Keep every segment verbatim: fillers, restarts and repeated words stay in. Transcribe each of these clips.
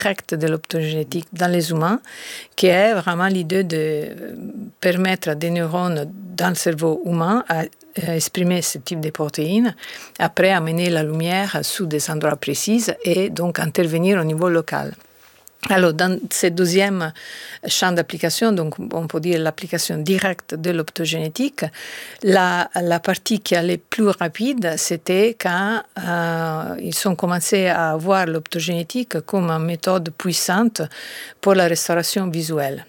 directe de l'optogénétique dans les humains, qui est vraiment l'idée de permettre à des neurones dans le cerveau humain à exprimer ce type de protéines, après amener la lumière sous des endroits précis et donc intervenir au niveau local. Alors, dans ce deuxième champ d'application, donc on peut dire l'application directe de l'optogénétique, la, la partie qui allait plus rapide, c'était quand euh, ils ont commencé à voir l'optogénétique comme une méthode puissante pour la restauration visuelle.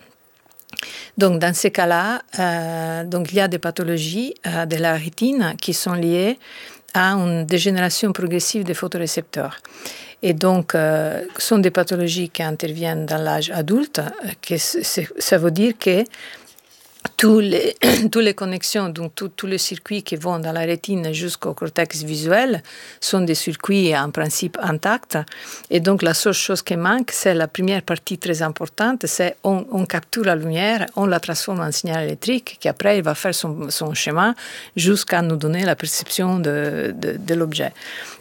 Donc, dans ces cas-là, euh, donc, il y a des pathologies euh, de la rétine qui sont liées à une dégénération progressive des photorécepteurs. Et donc, euh, ce sont des pathologies qui interviennent dans l'âge adulte, que ça veut dire que tous les, toutes les connexions, donc tous les circuits qui vont dans la rétine jusqu'au cortex visuel sont des circuits en principe intacts. Et donc, la seule chose qui manque, c'est la première partie très importante, c'est on, on capture la lumière, on la transforme en signal électrique, qui après, il va faire son, son chemin jusqu'à nous donner la perception de, de, de l'objet.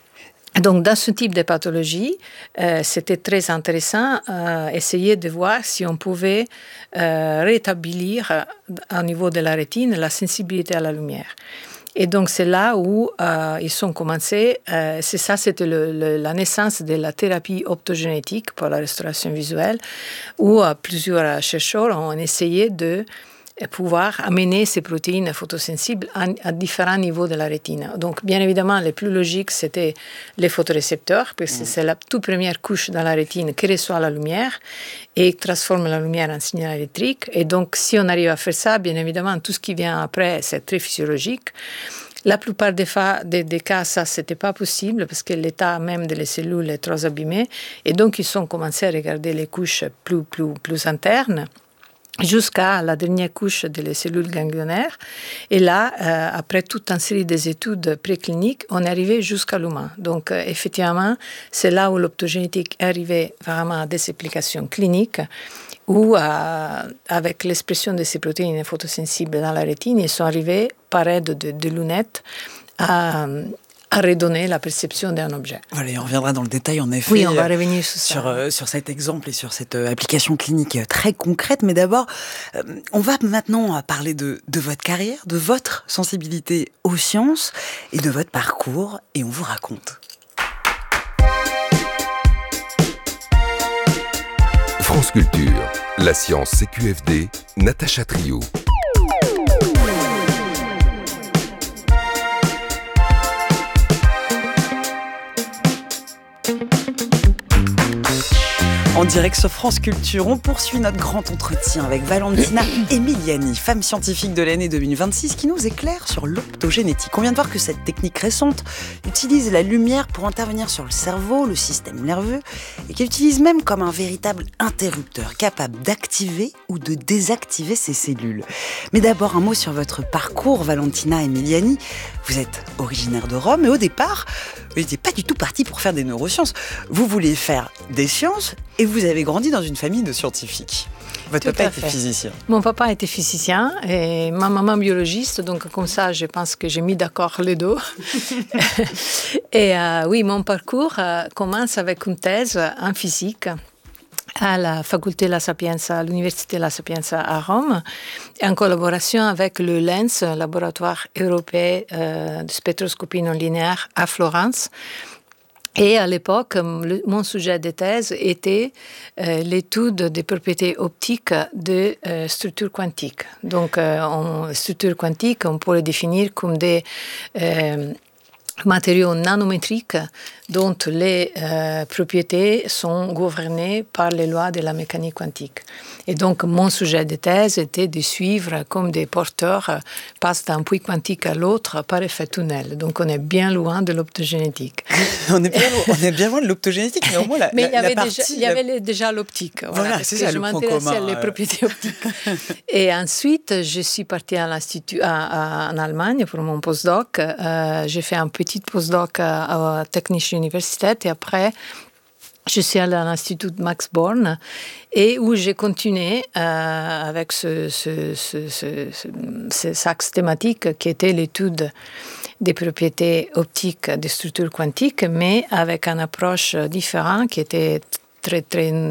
Donc, dans ce type de pathologie, euh, c'était très intéressant euh, essayer de voir si on pouvait euh, rétablir euh, au niveau de la rétine la sensibilité à la lumière. Et donc, c'est là où euh, ils ont commencé, euh, c'est ça, c'était le, le, la naissance de la thérapie optogénétique pour la restauration visuelle, où euh, plusieurs chercheurs ont essayé de pouvoir amener ces protéines photosensibles à, à différents niveaux de la rétine. Donc, bien évidemment, le plus logique, c'était les photorécepteurs, parce que mmh. c'est la toute première couche dans la rétine qui reçoit la lumière et transforme la lumière en signal électrique. Et donc, si on arrive à faire ça, bien évidemment, tout ce qui vient après, c'est très physiologique. La plupart des, fa- des, des cas, ça, c'était pas possible parce que l'état même des cellules est trop abîmé. Et donc, ils ont commencé à regarder les couches plus, plus, plus internes, jusqu'à la dernière couche des cellules ganglionnaires. Et là, euh, après toute une série d'études précliniques, on est arrivé jusqu'à l'humain. Donc, euh, effectivement, c'est là où l'optogénétique est arrivée vraiment à des applications cliniques, où, euh, avec l'expression de ces protéines photosensibles dans la rétine, ils sont arrivés, par aide de, de lunettes, à... à redonner la perception d'un objet. Voilà, et on reviendra dans le détail, en effet, oui, on va revenir sur, sur, euh, sur cet exemple et sur cette euh, application clinique très concrète. Mais d'abord, euh, on va maintenant parler de, de votre carrière, de votre sensibilité aux sciences et de votre parcours, et on vous raconte. France Culture, la science C Q F D, Natacha Trio. En direct sur France Culture, on poursuit notre grand entretien avec Valentina Emiliani, femme scientifique de l'année deux mille vingt-six, qui nous éclaire sur l'optogénétique. On vient de voir que cette technique récente utilise la lumière pour intervenir sur le cerveau, le système nerveux, et qu'elle utilise même comme un véritable interrupteur, capable d'activer ou de désactiver ces cellules. Mais d'abord, un mot sur votre parcours, Valentina Emiliani. Vous êtes originaire de Rome, et au départ, vous n'étiez pas du tout parti pour faire des neurosciences. Vous vouliez faire des sciences, et vous avez grandi dans une famille de scientifiques. Votre Tout papa à était fait. physicien. Mon papa était physicien et ma maman biologiste, donc comme ça, je pense que j'ai mis d'accord les deux. Et euh, oui, mon parcours euh, commence avec une thèse en physique à la faculté La Sapienza, à l'université La Sapienza à Rome, en collaboration avec le LENS, laboratoire européen euh, de spectroscopie non linéaire à Florence. Et à l'époque, le, mon sujet de thèse était euh, l'étude des propriétés optiques de euh, structures quantiques. Donc, euh, en structures quantiques, on pourrait définir comme des euh, matériaux nanométriques dont les euh, propriétés sont gouvernées par les lois de la mécanique quantique. Et donc, mon sujet de thèse était de suivre comme des porteurs euh, passent d'un puits quantique à l'autre par effet tunnel. Donc, on est bien loin de l'optogénétique. on, est bien, on est bien loin de l'optogénétique, mais au moins la, mais la, il y avait la déjà, partie... il y avait les, déjà l'optique. Voilà, voilà c'est ça, ça je le point m'intéressais commun. aux Euh... propriétés optiques. Et ensuite, je suis partie à l'Institut, à, à, en Allemagne pour mon postdoc. Euh, j'ai fait un petit postdoc à, à Technische Universität et après, je suis allée à l'Institut Max Born et où j'ai continué euh, avec ce, ce, ce, ce, ce, ce axe thématique qui était l'étude des propriétés optiques des structures quantiques, mais avec une approche différente qui était très, très